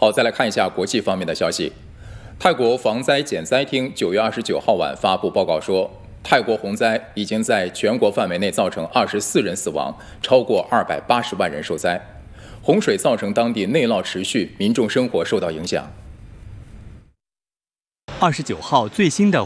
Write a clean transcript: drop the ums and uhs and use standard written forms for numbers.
好，再来看一下国际方面的消息。泰国防灾减灾厅9月29号晚发布报告说，泰国洪灾已经在全国范围内造成24人死亡，超过280万人受灾。洪水造成当地内涝持续，民众生活受到影响。 29号最新的